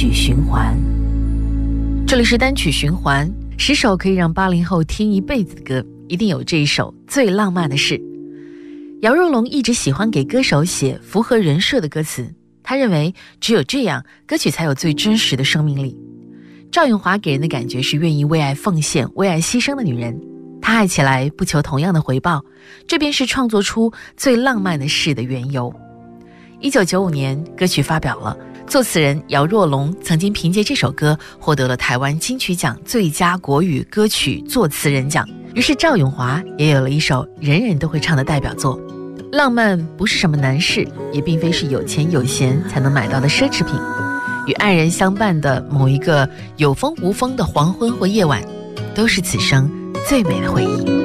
曲循环。这里是单曲循环，10首可以让80后听一辈子的歌，一定有这一首最浪漫的事。姚若龙一直喜欢给歌手写符合人设的歌词，他认为只有这样，歌曲才有最真实的生命力。赵咏华给人的感觉是愿意为爱奉献、为爱牺牲的女人，她爱起来不求同样的回报，这便是创作出最浪漫的事的缘由。1995年，歌曲发表了，作词人姚若龙曾经凭借这首歌获得了台湾金曲奖最佳国语歌曲作词人奖。于是赵咏华也有了一首人人都会唱的代表作。浪漫不是什么难事，也并非是有钱有闲才能买到的奢侈品。与爱人相伴的某一个有风无风的黄昏或夜晚，都是此生最美的回忆。